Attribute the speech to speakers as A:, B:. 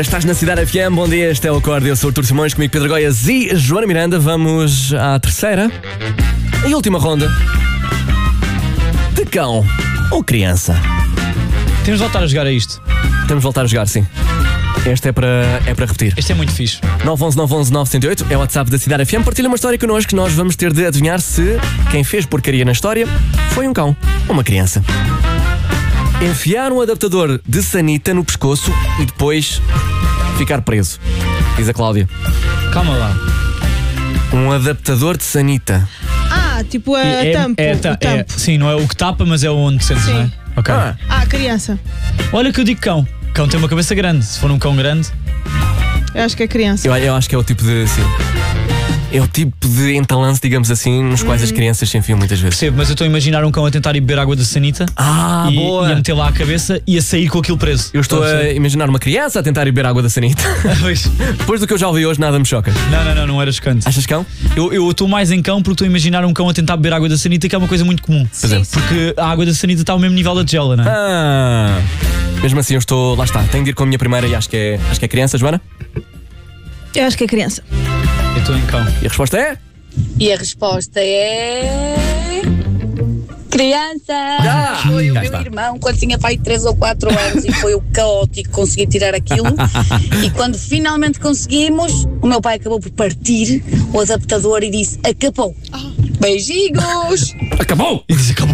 A: Estás na Cidade FM, bom dia, este é o Acorde, eu sou o Artur Simões, comigo Pedro Goias e Joana Miranda. Vamos à terceira e última ronda de cão ou criança.
B: Temos de voltar a jogar a isto.
A: Temos de voltar a jogar, sim. Este é para repetir.
B: Este é muito fixe.
A: 911-911-978 é o WhatsApp da Cidade FM. Partilha uma história connosco, nós vamos ter de adivinhar se quem fez porcaria na história foi um cão ou uma criança. Enfiar um adaptador de sanita no pescoço e depois ficar preso, diz a Cláudia.
B: Calma lá.
A: Um adaptador de sanita.
C: Tipo a tampo. O tampo.
B: Sim, não é o que tapa, mas é onde sentes,
C: Sim.
B: não é? Ok.
C: Criança.
B: Olha que eu digo cão. Cão tem uma cabeça grande. Se for um cão grande.
C: Eu acho que é criança.
A: Eu acho que é o tipo de... Sim. É o tipo de entalanço, digamos assim, nos quais as crianças se enfiam muitas vezes.
B: Percebo, mas eu estou a imaginar um cão a tentar ir beber água da sanita.
A: Boa!
B: E a meter lá a cabeça e a sair com aquilo preso.
A: Eu estou a imaginar uma criança a tentar ir beber água da sanita. Depois do que eu já ouvi hoje, nada me choca.
B: Não era chocante.
A: Achas cão?
B: Eu estou mais em cão porque estou a imaginar um cão a tentar beber água da sanita, que é uma coisa muito comum.
C: Sim.
B: Porque a água da sanita está ao mesmo nível da tigela, não é?
A: Mesmo assim eu estou... Lá está, tenho de ir com a minha primeira e acho que é criança, Joana?
C: Eu acho que é criança.
B: Eu estou em cão.
A: E a resposta é...
D: E a resposta é... criança! Foi o meu irmão quando tinha pai 3 ou 4 anos e foi o caótico conseguir tirar aquilo. E quando finalmente conseguimos, o meu pai acabou por partir o adaptador e disse: acabou. Beijinhos!
A: Acabou!
B: E diz acabou.